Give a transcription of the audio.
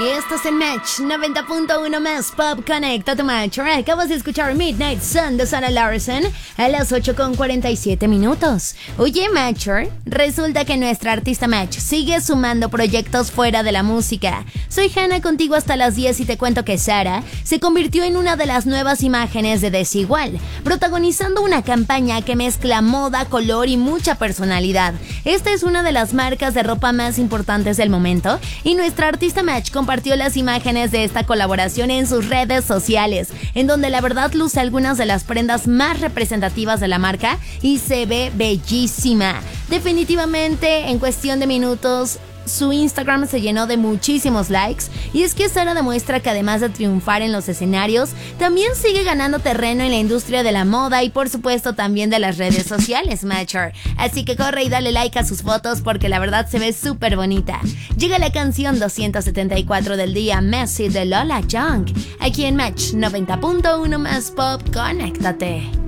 Esto es el Match 90.1 más Pop Conecta tu Match. Acabas de escuchar Midnight Sun de Sarah Larsson a las 8:47. Oye, Matcher, resulta que nuestra artista Match sigue sumando proyectos fuera de la música. Soy Hannah contigo hasta las 10 y te cuento que Sara se convirtió en una de las nuevas imágenes de Desigual, protagonizando una campaña que mezcla moda, color y mucha personalidad. Esta es una de las marcas de ropa más importantes del momento y nuestra artista Match compartió las imágenes de esta colaboración en sus redes sociales, en donde la verdad luce algunas de las prendas más representativas de la marca y se ve bellísima. Definitivamente, en cuestión de minutos, su Instagram se llenó de muchísimos likes, y es que Sara demuestra que además de triunfar en los escenarios, también sigue ganando terreno en la industria de la moda y por supuesto también de las redes sociales, Matcher. Así que corre y dale like a sus fotos porque la verdad se ve súper bonita. Llega la canción 274 del día, Messy de Lola Young, aquí en Match 90.1 más Pop, conéctate.